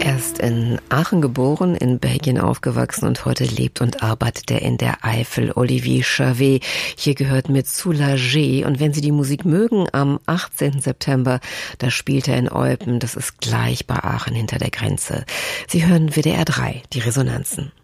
Er ist in Aachen geboren, in Belgien aufgewachsen und heute lebt und arbeitet er in der Eifel. Olivier Chavet. Hier gehört mit Soulagé. Und wenn Sie die Musik mögen, am 18. September, da spielt er in Eupen. Das ist gleich bei Aachen hinter der Grenze. Sie hören WDR 3, die Resonanzen.